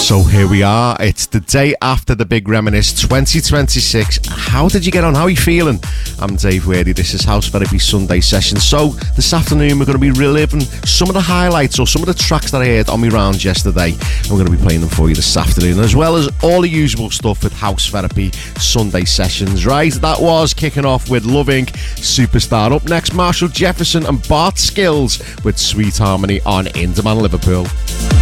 So here we are. It's the day after the big reminisce 2026. How did you get on? How are you feeling? I'm Dave Worthy. This is House Therapy Sunday Session. So this afternoon we're going to be reliving some of the highlights or some of the tracks that I heard on my rounds yesterday. I'm going to be playing them for you this afternoon, as well as all the usual stuff with House Therapy Sunday Sessions. Right, that was kicking off with Loving Superstar. Up next, Marshall Jefferson and Bart Skills with Sweet Harmony on Inderman Liverpool.